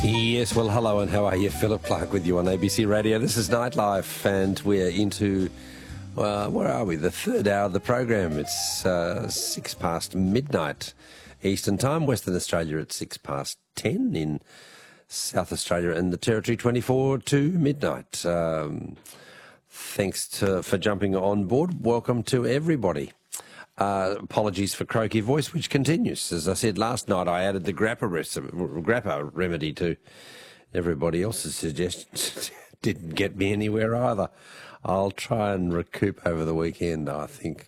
Yes, well, hello and how are you? Philip Clark with you on ABC Radio. This is Nightlife and we're into, where are we? The third hour of the program. It's 6 past midnight Eastern Time. Western Australia at 6 past 10 in South Australia and the Territory 24 to midnight. Thanks for jumping on board. Welcome to everybody. Apologies for croaky voice, which continues. As I said last night, I added the grappa remedy to everybody else's suggestions. Didn't get me anywhere either. I'll try and recoup over the weekend, I think.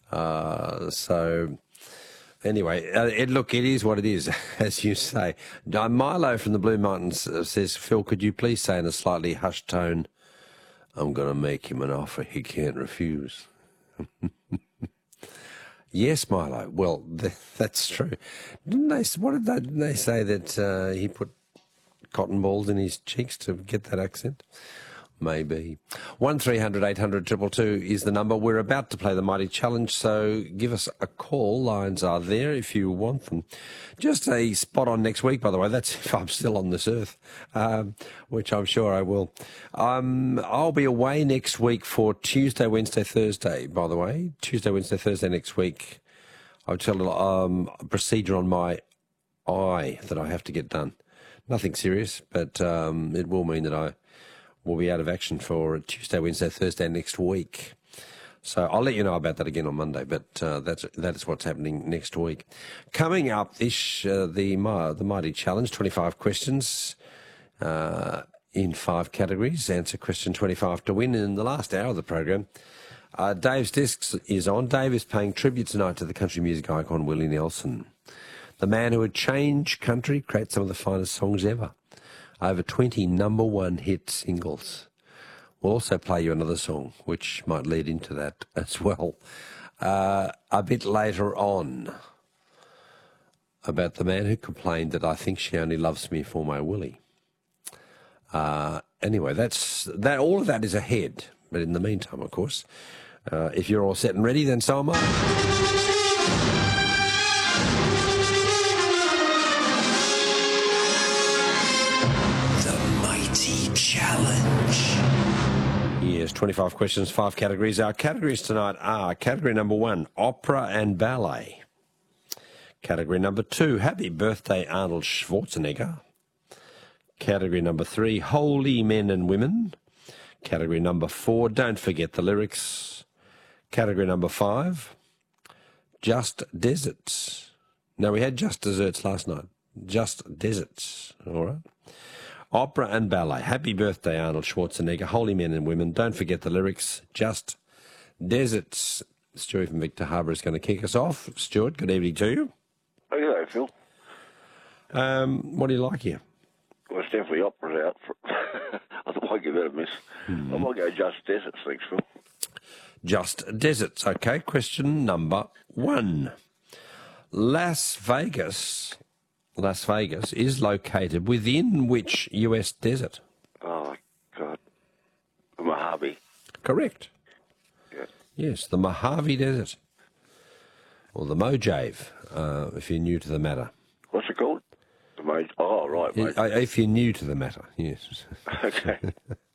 So anyway, look, it is what it is, as you say. Milo from the Blue Mountains says, Phil, could you please say in a slightly hushed tone, I'm going to make him an offer he can't refuse. Yes, Milo. Well, that's true. Didn't they say that he put cotton balls in his cheeks to get that accent? Maybe. 1300 800 222 is the number. We're about to play the Mighty Challenge, so give us a call. Lines are there if you want them. Just a spot on next week, by the way. That's if I'm still on this earth, which I'm sure I will. I'll be away next week for Tuesday, Wednesday, Thursday, by the way. Tuesday, Wednesday, Thursday next week. I'll tell a procedure on my eye that I have to get done. Nothing serious, but it will mean that I will be out of action for Tuesday, Wednesday, Thursday next week. So I'll let you know about that again on Monday, but that is what's happening next week. Coming up, the Mighty Challenge, 25 questions in 5 categories. Answer question 25 to win. In the last hour of the program, Dave's Discs is on. Dave is paying tribute tonight to the country music icon Willie Nelson, the man who would change country, create some of the finest songs ever. Over 20 number one hit singles. We'll also play you another song, which might lead into that as well, a bit later on, about the man who complained that I think she only loves me for my Willie. Anyway, all of that is ahead. But in the meantime, of course, if you're all set and ready, then so am I. Challenge. Yes, 25 questions, 5 categories. Our categories tonight are category number 1, opera and ballet. Category number 2, happy birthday Arnold Schwarzenegger. Category number 3, holy men and women. Category number 4, don't forget the lyrics. Category number 5, just deserts. No, we had just desserts last night. Just deserts, all right. Opera and ballet. Happy birthday, Arnold Schwarzenegger. Holy men and women. Don't forget the lyrics. Just deserts. Stuart from Victor Harbour is going to kick us off. Stuart, good evening to you. Oh, hello, Phil. What do you like here? Well, it's definitely opera's out. I thought I'd give that a miss. I might go just deserts, thanks, Phil. Just deserts. Okay, question number 1. Las Vegas is located within which US desert? Oh, God. The Mojave. Correct. Yeah. Yes, the Mojave Desert. Or the Mojave, if you're new to the matter. What's it called? The Mojave. Oh, right, mate. If you're new to the matter, yes. Okay.